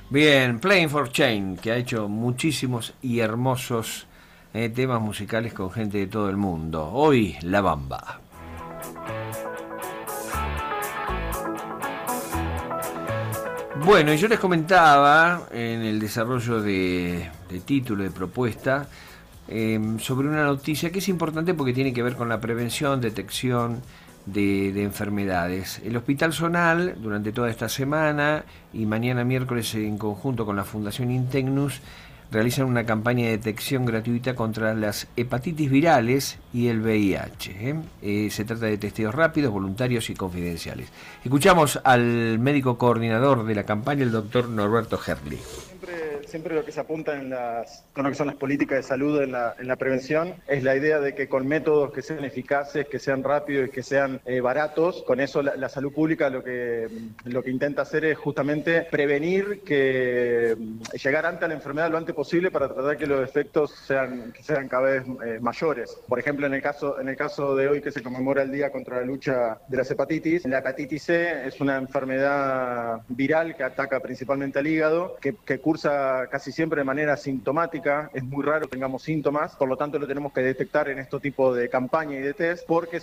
Bien, Playing for Change, que ha hecho muchísimos y hermosos temas musicales con gente de todo el mundo. Hoy, La Bamba. Bueno, y yo les comentaba en el desarrollo de título, de propuesta, sobre una noticia que es importante porque tiene que ver con la prevención, detección de enfermedades. El Hospital Zonal, durante toda esta semana y mañana miércoles en conjunto con la Fundación Integnus, realizan una campaña de detección gratuita contra las hepatitis virales y el VIH. Se trata de testeos rápidos, voluntarios y confidenciales. Escuchamos al médico coordinador de la campaña, el doctor Norberto Gerli. Siempre lo que se apunta con lo que son las políticas de salud en la prevención es la idea de que con métodos que sean eficaces, que sean rápidos y que sean baratos, con eso la salud pública lo que intenta hacer es justamente prevenir que llegar antes a la enfermedad lo antes posible para tratar que los efectos sean cada vez mayores. Por ejemplo, en el caso de hoy que se conmemora el Día contra la Lucha de las Hepatitis, la hepatitis C es una enfermedad viral que ataca principalmente al hígado, que cursa casi siempre de manera sintomática. Es muy raro que tengamos síntomas, por lo tanto lo tenemos que detectar en este tipo de campaña y de test, porque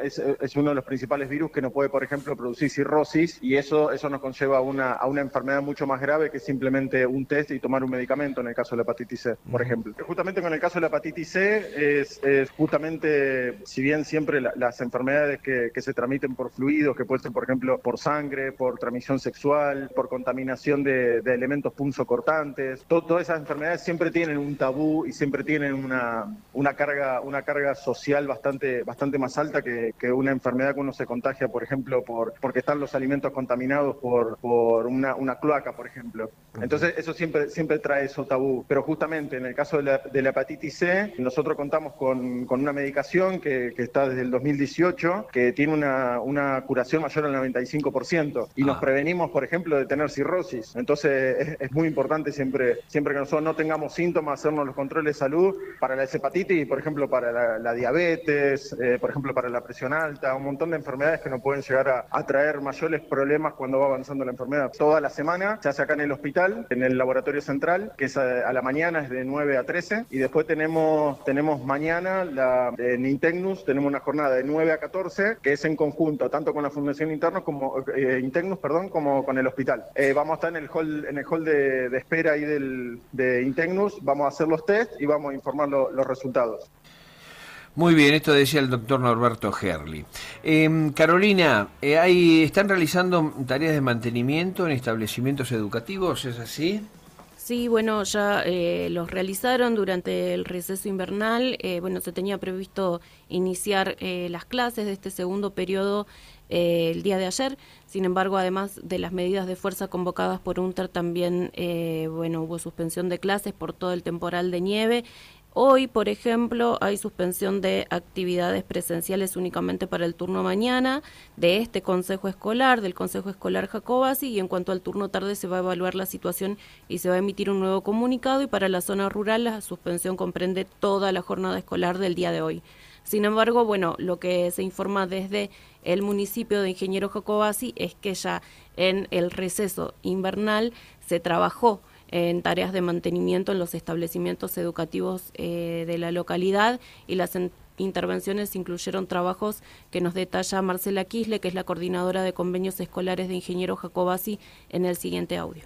es uno de los principales virus que nos puede, por ejemplo, producir cirrosis, y eso nos conlleva a una enfermedad mucho más grave que simplemente un test y tomar un medicamento en el caso de la hepatitis C, por ejemplo. Justamente con el caso de la hepatitis C es justamente, si bien siempre las enfermedades que se transmiten por fluidos, que pueden ser, por ejemplo, por sangre, por transmisión sexual, por contaminación de elementos punzocortantes, todas esas enfermedades siempre tienen un tabú y siempre tienen una carga social bastante más alta que una enfermedad que uno se contagia, por ejemplo, porque están los alimentos contaminados por una cloaca, por ejemplo. Entonces eso siempre trae esos tabú. Pero justamente en el caso de la hepatitis C, nosotros contamos con una medicación que está desde el 2018, que tiene una curación mayor al 95%, y nos prevenimos, por ejemplo, de tener cirrosis. Entonces es muy importante siempre que nosotros no tengamos síntomas, hacernos los controles de salud para la hepatitis, por ejemplo, para la diabetes, por ejemplo, para la presión alta, un montón de enfermedades que nos pueden llegar a traer mayores problemas cuando va avanzando la enfermedad. Toda la semana se hace acá en el hospital, en el laboratorio central, que es a la mañana, es de 9 a 13, y después tenemos mañana en Integnus, tenemos una jornada de 9 a 14, que es en conjunto, tanto con la Fundación Integnus como con el hospital. Vamos a estar en el hall de espera ahí de Integnus, vamos a hacer los test y vamos a informar los resultados. Muy bien, esto decía el doctor Norberto Gerli. Carolina, ¿están realizando tareas de mantenimiento en establecimientos educativos? ¿Es así? Sí, bueno, ya los realizaron durante el receso invernal. Se tenía previsto iniciar las clases de este segundo periodo el día de ayer. Sin embargo, además de las medidas de fuerza convocadas por UNTER, también hubo suspensión de clases por todo el temporal de nieve. Hoy, por ejemplo, hay suspensión de actividades presenciales únicamente para el turno mañana de este Consejo Escolar, del Consejo Escolar Jacobasi, y en cuanto al turno tarde se va a evaluar la situación y se va a emitir un nuevo comunicado, y para la zona rural la suspensión comprende toda la jornada escolar del día de hoy. Sin embargo, lo que se informa desde el municipio de Ingeniero Jacobasi es que ya en el receso invernal se trabajó en tareas de mantenimiento en los establecimientos educativos de la localidad, y las intervenciones incluyeron trabajos que nos detalla Marcela Quisle, que es la coordinadora de convenios escolares de Ingeniero Jacobasi, en el siguiente audio.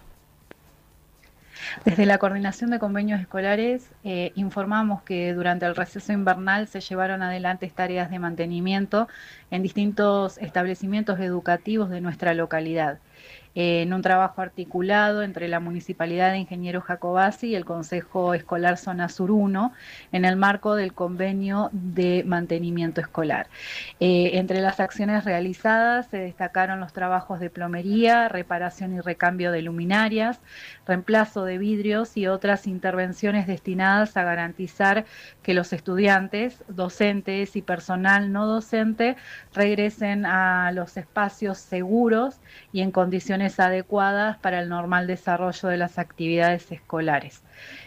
Desde la Coordinación de Convenios Escolares informamos que durante el receso invernal se llevaron adelante tareas de mantenimiento en distintos establecimientos educativos de nuestra localidad, en un trabajo articulado entre la Municipalidad de Ingeniero Jacobasi y el Consejo Escolar Zona Sur 1, en el marco del convenio de mantenimiento escolar. Entre las acciones realizadas se destacaron los trabajos de plomería, reparación y recambio de luminarias, reemplazo de vidrios y otras intervenciones destinadas a garantizar que los estudiantes, docentes y personal no docente regresen a los espacios seguros y en condiciones adecuadas para el normal desarrollo de las actividades escolares.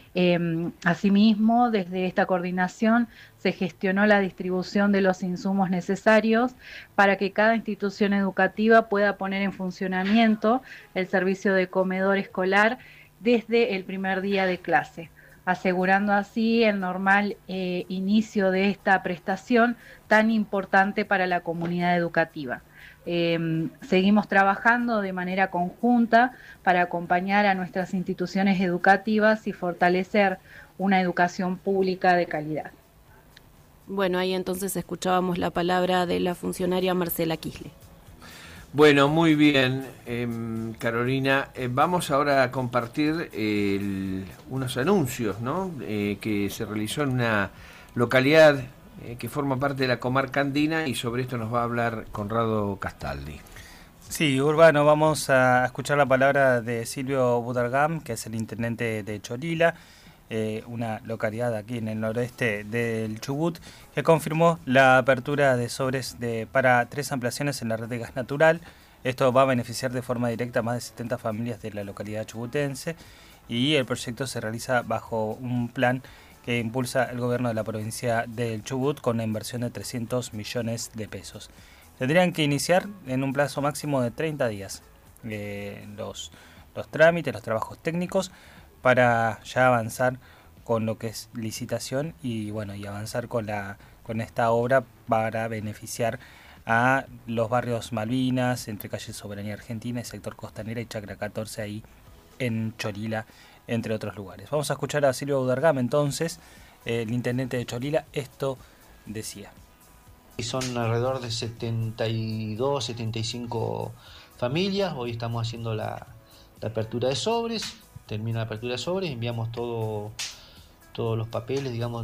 Asimismo, desde esta coordinación se gestionó la distribución de los insumos necesarios para que cada institución educativa pueda poner en funcionamiento el servicio de comedor escolar desde el primer día de clase, asegurando así el normal inicio de esta prestación tan importante para la comunidad educativa. Seguimos trabajando de manera conjunta para acompañar a nuestras instituciones educativas y fortalecer una educación pública de calidad. Bueno, ahí entonces escuchábamos la palabra de la funcionaria Marcela Quisle. Bueno, muy bien, Carolina. Vamos ahora a compartir unos anuncios, ¿no? Que se realizó en una localidad que forma parte de la comarca andina, y sobre esto nos va a hablar Conrado Castaldi. Sí, Urbano, vamos a escuchar la palabra de Silvio Budargam, que es el intendente de Cholila, una localidad aquí en el noroeste del Chubut, que confirmó la apertura de sobres para 3 ampliaciones en la red de gas natural. Esto va a beneficiar de forma directa a más de 70 familias de la localidad chubutense, y el proyecto se realiza bajo un plan que impulsa el gobierno de la provincia del Chubut con una inversión de 300 millones de pesos. Tendrían que iniciar en un plazo máximo de 30 días los trámites, los trabajos técnicos, para ya avanzar con lo que es licitación y avanzar con esta obra para beneficiar a los barrios Malvinas, entre calle Soberanía Argentina y sector Costanera y Chacra 14 ahí en Cholila, entre otros lugares. Vamos a escuchar a Silvio Budargam entonces, el intendente de Cholila. Esto decía. Son alrededor de 72, 75 familias. Hoy estamos haciendo la apertura de sobres. Termina la apertura de sobres, enviamos todos los papeles, digamos,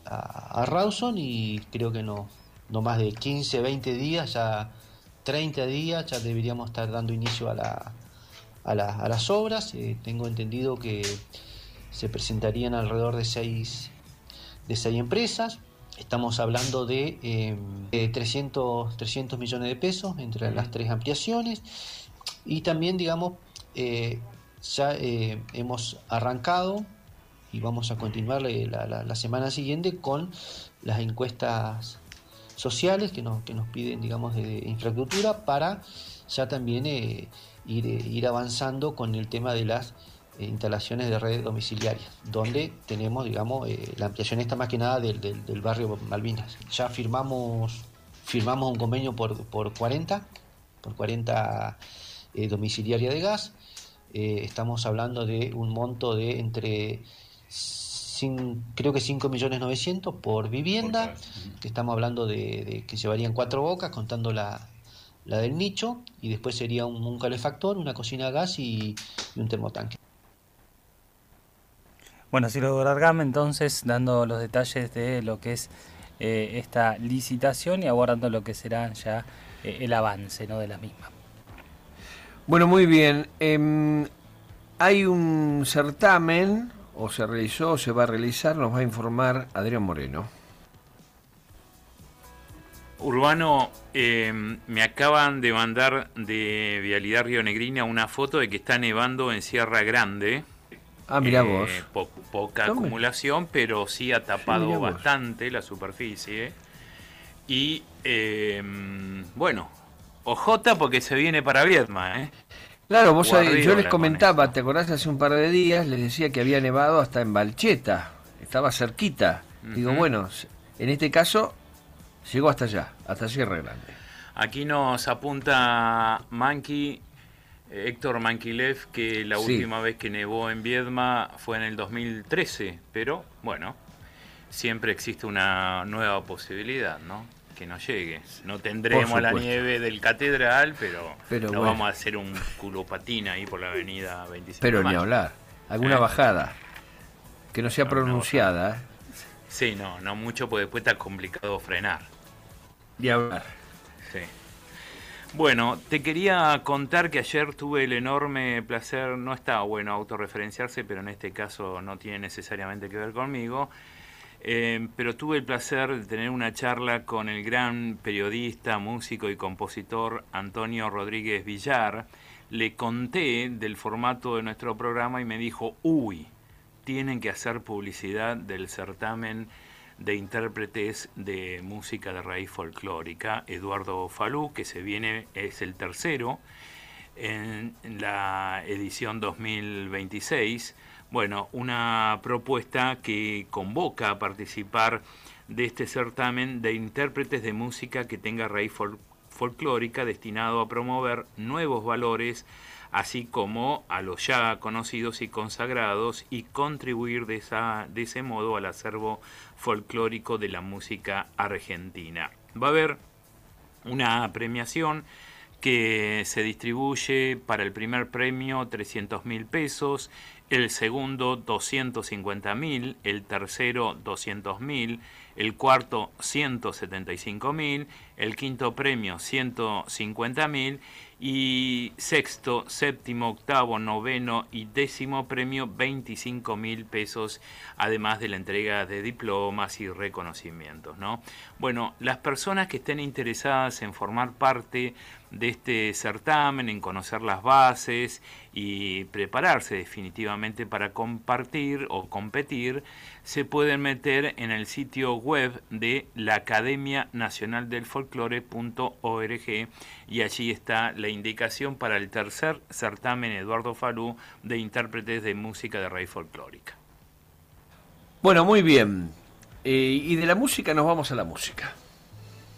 a Rawson, y creo que no más de 15, 20 días, ya 30 días, ya deberíamos estar dando inicio a las obras. Tengo entendido que se presentarían alrededor de 6 empresas. Estamos hablando de 300 millones de pesos entre las 3 ampliaciones, y también, digamos, ya hemos arrancado y vamos a continuar la semana siguiente con las encuestas sociales que nos piden, digamos, de infraestructura, para ya también ir avanzando con el tema de las instalaciones de redes domiciliarias, donde tenemos, digamos, la ampliación esta más que nada del barrio Malvinas. Ya firmamos un convenio por 40 domiciliarias de gas. Estamos hablando de un monto de creo que 5.900.000 por vivienda, que estamos hablando de que llevarían 4 bocas, contando la del nicho, y después sería un calefactor, una cocina a gas y un termotanque. Bueno, Silvio Budargam entonces dando los detalles de lo que es esta licitación y abordando lo que será ya el avance, ¿no?, de la misma. Bueno, muy bien. Hay un certamen, o se realizó, o se va a realizar, nos va a informar Adrián Moreno. Urbano, me acaban de mandar de Vialidad Rionegrina una foto de que está nevando en Sierra Grande. Ah, mirá vos. Poca acumulación, pero sí ha tapado bastante la superficie. Y, bueno, ojota porque se viene para Viedma, ¿eh? Claro, vos sabés, yo les comentaba, ¿te acordás? Hace un par de días les decía que había nevado hasta en Balcheta, estaba cerquita. Digo, bueno, en este caso llegó hasta allá, hasta Sierra Grande. Aquí nos apunta Héctor Manquilev, que la última vez que nevó en Viedma fue en el 2013, pero bueno, siempre existe una nueva posibilidad, ¿no?, que no llegue. No tendremos la nieve del Catedral, pero no bueno, vamos a hacer un culopatín ahí por la avenida 25 Pero de mayo. Ni hablar, alguna bajada que no sea pronunciada. Sí, no mucho, porque después está complicado frenar. Ni hablar. Sí. Bueno, te quería contar que ayer tuve el enorme placer, no está bueno autorreferenciarse, pero en este caso no tiene necesariamente que ver conmigo, pero tuve el placer de tener una charla con el gran periodista, músico y compositor Antonio Rodríguez Villar. Le conté del formato de nuestro programa y me dijo, tienen que hacer publicidad del certamen de intérpretes de música de raíz folclórica, Eduardo Falú, que se viene, es el tercero. en la edición 2026. Bueno, una propuesta que convoca a participar de este certamen de intérpretes de música que tenga raíz folclórica, destinado a promover nuevos valores, así como a los ya conocidos y consagrados, y contribuir de ese modo al acervo folclórico de la música argentina. Va a haber una premiación que se distribuye para el primer premio 300.000 pesos, el segundo 250.000, el tercero 200.000, el cuarto 175.000, el quinto premio 150.000 y sexto, séptimo, octavo, noveno y décimo premio 25.000 pesos, además de la entrega de diplomas y reconocimientos, ¿no? Bueno, las personas que estén interesadas en formar parte de este certamen, en conocer las bases y prepararse definitivamente para compartir o competir, se pueden meter en el sitio web de la Academia Nacional del Folclore.org, y allí está la indicación para el tercer certamen Eduardo Falú de intérpretes de música de raíz folclórica. Bueno, muy bien. Y de la música nos vamos a la música.